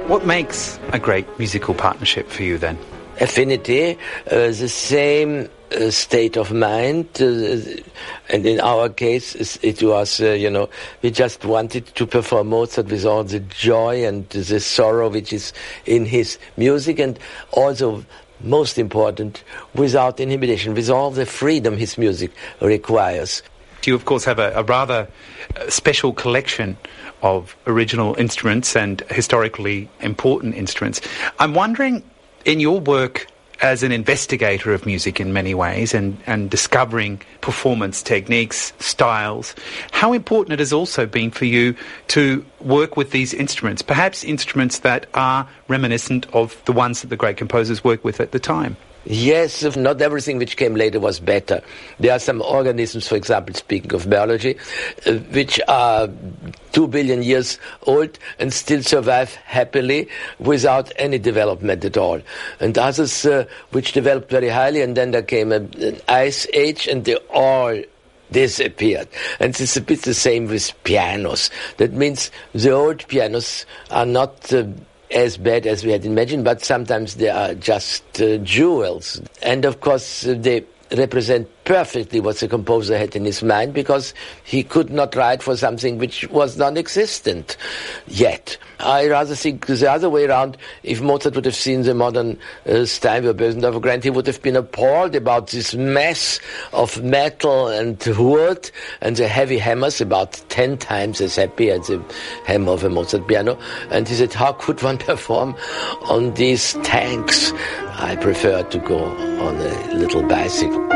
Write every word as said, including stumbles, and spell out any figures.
What makes a great musical partnership for you then? Affinity, uh, the same uh, state of mind, uh, and in our case it was, uh, you know, we just wanted to perform Mozart with all the joy and the sorrow which is in his music, and also, most important, without inhibition, with all the freedom his music requires. You, of course, have a, a rather special collection of original instruments and historically important instruments. I'm wondering, in your work as an investigator of music in many ways and, and discovering performance techniques, styles, how important it has also been for you to work with these instruments, perhaps instruments that are reminiscent of the ones that the great composers worked with at the time. Yes, not everything which came later was better. There are some organisms, for example, speaking of biology, uh, which are two billion years old and still survive happily without any development at all. And others uh, which developed very highly, and then there came a, an ice age and they all disappeared. And it's a bit the same with pianos. That means the old pianos are not Uh, as bad as we had imagined, but sometimes they are just uh, jewels. And of course, uh, they represent perfectly what the composer had in his mind, because he could not write for something which was non-existent yet. I rather think the other way around. If Mozart would have seen the modern uh, Steinway Bösendorfer Grand, he would have been appalled about this mess of metal and wood and the heavy hammers, about ten times as heavy as the hammer of a Mozart piano. And he said, how could one perform on these tanks? I prefer to go on a little bicycle.